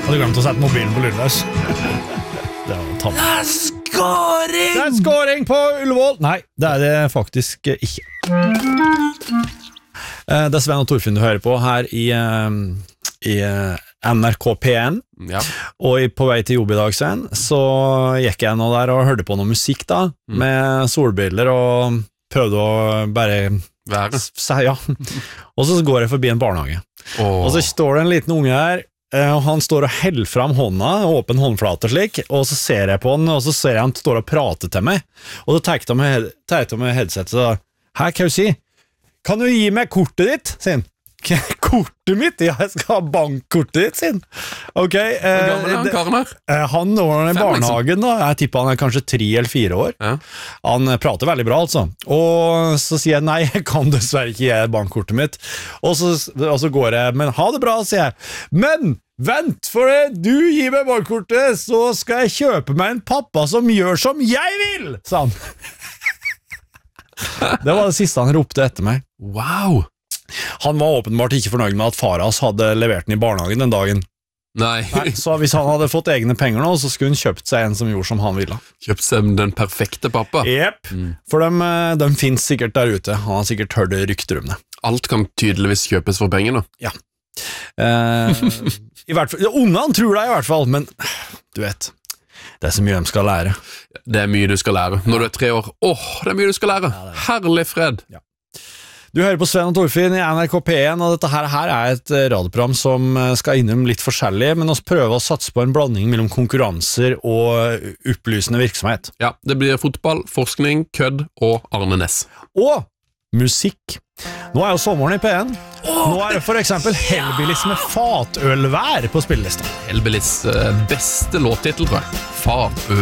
Hadde glemt å sette mobilen på lydløs. Det er skåring! Det er skåring på Ullevål! Nei, det er det faktisk ikke. Det er Sven og Torfinn du hører på her i NRK P1. Ja. Og på vei til jobb i dag, Sven, så gikk jeg nå der og hørte på noe musikk da, med solbriller og prøvde å bare være. Ja. Og så går jeg forbi en barnehage. Og så står det en liten unge her, og han står og heller fram hånda, åpen håndflate slik, og så ser jeg på han, og så ser jeg han står og prater til meg. Og så tar jeg med headsetet, så hei, hva du si? Kan du gi meg kortet ditt, sier han. Kortet mitt? Ja, jeg skal ha bankkortet ditt, sin. Ok. Hvor gammel er han, karen her? Han var i barnehagen da. Jeg tipper han er kanskje 3 eller 4 år. Ja. Han prater veldig bra, altså. Og så sier jeg, nei, jeg kan dessverre ikke gi bankkortet mitt. Og så går jeg, men ha det bra, sier jeg. Men, vent, for du gir meg bankkortet, så skal jeg kjøpe meg en pappa som gjør som jeg vil, sa han. Det var det siste han ropte etter meg. Wow! Han var åpenbart ikke fornøyd med at far hans hadde levert den i barnehagen den dagen. Nei. Så hvis han hadde fått egne penger nå, så skulle han kjøpt seg en som gjorde som han ville. Kjøpt seg den perfekte pappa. Jepp, for de finnes sikkert der ute. Han har sikkert hørt rykter om det. Alt kan tydeligvis kjøpes for penger nå. Ja. I hvert fall, ungene tror det i hvert fall, men du vet, det er så mye de skal lære. Det er mye du skal lære. Når du er 3 år, det er mye du skal lære. Herlig fred. Ja. Du hører på Sven og Torfinn i NRK P1, og dette her er et radioprogram som skal innom litt forskjellig, men også prøve å satse på en blanding mellom konkurranser og opplysende virksomhet. Ja, det blir fotball, forskning, kødd og Arne Næss. Og musikk. Nå er jo sommeren i P1. Nå er det for eksempel Hellbillies med fatølvær på spillelista. Hellbillies beste låttittel, tror jeg. Fatøl.